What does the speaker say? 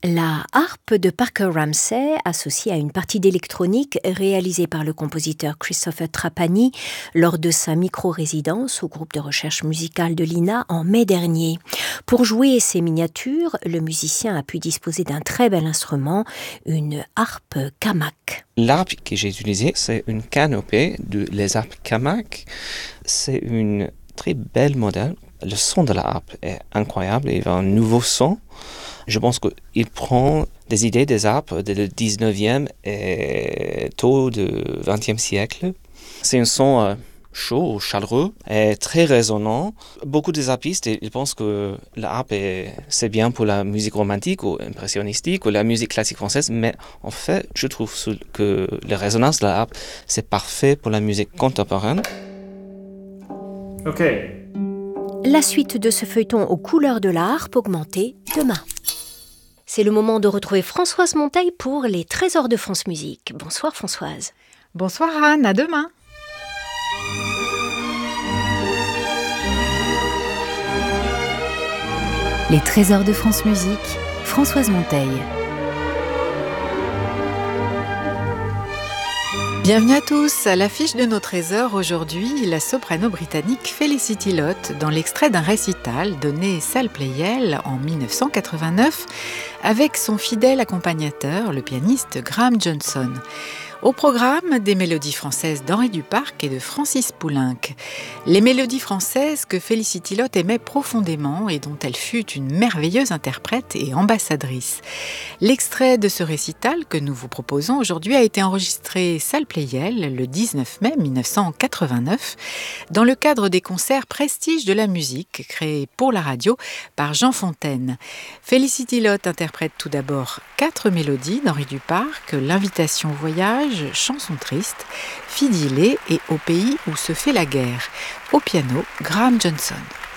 La harpe de Parker Ramsey, associée à une partie d'électronique réalisée par le compositeur Christopher Trapani lors de sa micro-résidence au groupe de recherche musicale de l'INA en mai dernier. Pour jouer ces miniatures, le musicien a pu disposer d'un très bel instrument, une harpe Camac. L'harpe que j'ai utilisée, c'est une canopée de les harpes Camac. C'est une très belle modèle. Le son de la harpe est incroyable, il a un nouveau son. Je pense qu'il prend des idées des harpes du 19e et tôt du 20e siècle. C'est un son chaud ou chaleureux et très résonnant. Beaucoup des harpistes ils pensent que la harpe c'est bien pour la musique romantique ou impressionnistique ou la musique classique française, mais en fait, je trouve que la résonance de la harpe, c'est parfait pour la musique contemporaine. Ok. La suite de ce feuilleton aux couleurs de la harpe augmentée demain. C'est le moment de retrouver Françoise Monteil pour les Trésors de France Musique. Bonsoir Françoise. Bonsoir Anne, à demain. Les Trésors de France Musique, Françoise Monteil. Bienvenue à tous. À l'affiche de nos trésors aujourd'hui, la soprano britannique Felicity Lott dans l'extrait d'un récital donné salle Pleyel en 1989 avec son fidèle accompagnateur, le pianiste Graham Johnson. Au programme, des mélodies françaises d'Henri Duparc et de Francis Poulenc. Les mélodies françaises que Felicity Lott aimait profondément et dont elle fut une merveilleuse interprète et ambassadrice. L'extrait de ce récital que nous vous proposons aujourd'hui a été enregistré salle Pleyel le 19 mai 1989 dans le cadre des concerts Prestige de la musique créés pour la radio par Jean Fontaine. Felicity Lott interprète tout d'abord 4 mélodies d'Henri Duparc, l'Invitation au voyage, Chanson triste, Fidilé et Au pays où se fait la guerre. Au piano, Graham Johnson.